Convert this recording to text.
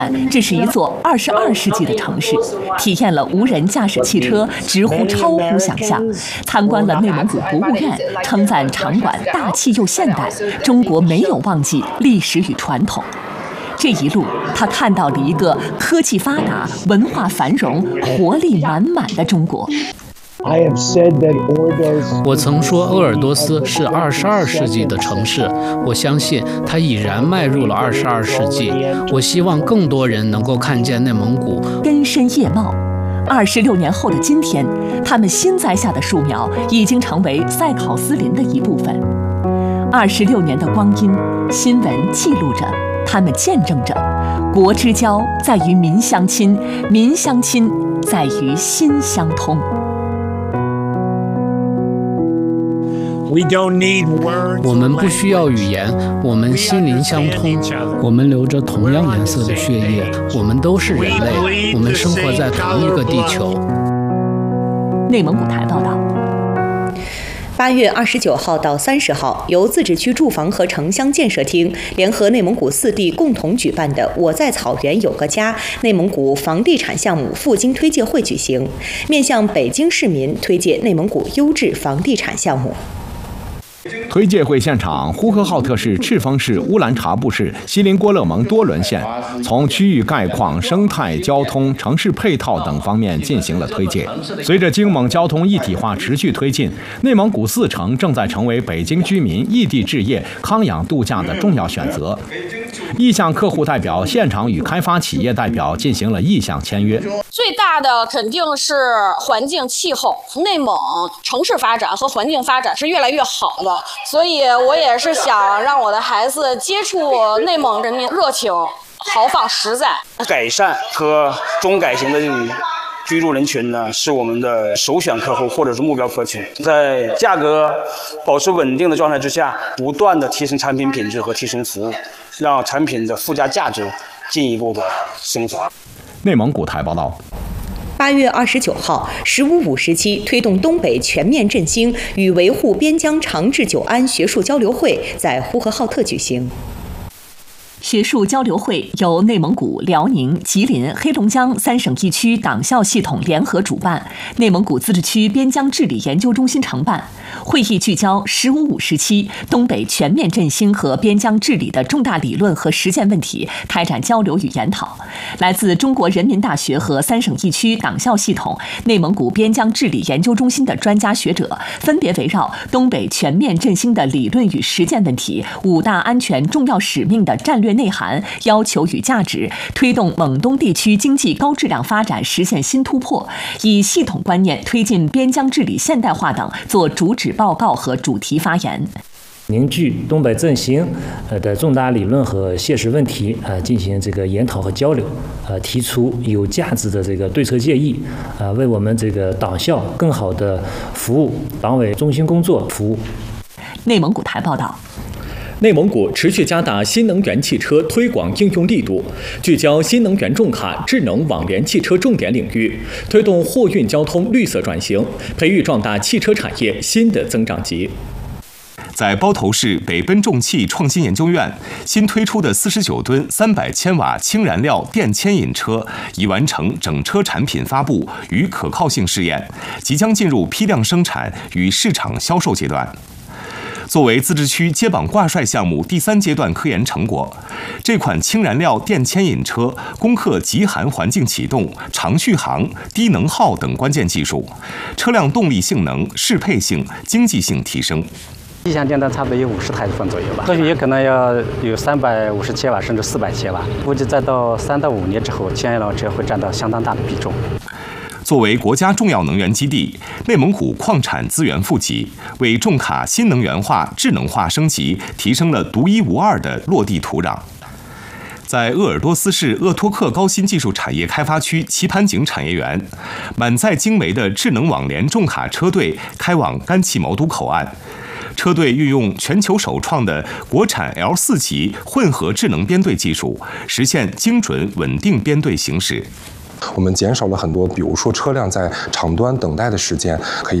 这是一座22世纪的城市，体验了无人驾驶汽车直呼超乎想象，参观了内蒙古博物院，称赞场馆大气又现代，中国没有忘记历史与传统。这一路，他看到了一个科技发达、文化繁荣、活力满满的中国。 我曾说鄂尔多斯是22世纪的城市，我相信它已然迈入了22世纪。我希望更多人能够看见内蒙古根深叶茂。26年后的今天，他们新栽下的树苗已经成为塞考斯林的一部分。26年的光阴，新闻记录着，他们见证着，国之交在于民相亲，民相亲在于心相通。 我们不需要语言，我们心灵相通，我们流着同样颜色的血液，我们都是人类，我们生活在同一个地球。 内蒙古台报道。 8月29号到30号，由自治区住房和城乡建设厅联合内蒙古4地共同举办的"我在草原有个家"内蒙古房地产项目赴京推介会举行，面向北京市民推介内蒙古优质房地产项目。 推介会现场，呼和浩特市、赤峰市、乌兰察布市、锡林郭勒盟多伦县从区域概况、生态、交通、城市配套等方面进行了推介。随着京蒙交通一体化持续推进，内蒙古4城正在成为北京居民异地置业、康养度假的重要选择。意向客户代表现场与开发企业代表进行了意向签约。 最大的肯定是环境气候，内蒙城市发展和环境发展是越来越好的，所以我也是想让我的孩子接触内蒙人民热情、豪放、实在。 改善和中改型的这种居住人群呢，是我们的首选客户或者是目标客群。在价格保持稳定的状态之下，不断的提升产品品质和提升服务，让产品的附加价值进一步的升华。 内蒙古台报道。 8月29号，15.5时期推动东北全面振兴与维护边疆长治久安学术交流会在呼和浩特举行。 学术交流会由内蒙古、辽宁、吉林、黑龙江3省1区党校系统联合主办，内蒙古自治区边疆治理研究中心承办。会议聚焦15.5时期东北全面振兴和边疆治理的重大理论和实践问题，开展交流与研讨。来自中国人民大学和3省1区党校系统、内蒙古边疆治理研究中心的专家学者，分别围绕东北全面振兴的理论与实践问题、5大安全重要使命的战略内涵、要求与价值，推动蒙东地区经济高质量发展实现新突破，以系统观念推进边疆治理现代化等做主旨报告和主题发言。 凝聚东北振兴的重大理论和现实问题进行这个研讨和交流，提出有价值的这个对策建议，为我们这个党校更好的服务党委中心工作服务。 内蒙古台报道。 内蒙古持续加大新能源汽车推广应用力度，聚焦新能源重卡、智能网联汽车重点领域，推动货运交通绿色转型，培育壮大汽车产业新的增长极。 在包头市北奔重汽创新研究院，新推出的49吨300千瓦氢燃料电牵引车已完成整车产品发布与可靠性试验，即将进入批量生产与市场销售阶段。作为自治区接榜挂帅项目第3阶段科研成果，这款氢燃料电牵引车攻克极寒环境启动、长续航、低能耗等关键技术，车辆动力性能、适配性、经济性提升。 一项订单差不多有50台份左右吧，或许也可能要有350千瓦甚至400千瓦，估计再到3到5年之后，氢燃料车会占到相当大的比重。 作为国家重要能源基地，内蒙古矿产资源富集，为重卡新能源化、智能化升级提升了独一无二的落地土壤。在鄂尔多斯市鄂托克高新技术产业开发区棋盘井产业园，满载经纬的智能网联重卡车队开往甘旗毛都口岸。车队运用全球首创的国产 L4级混合智能编队技术，实现精准稳定编队行驶。 我们减少了很多，比如说车辆在场端等待的时间，可以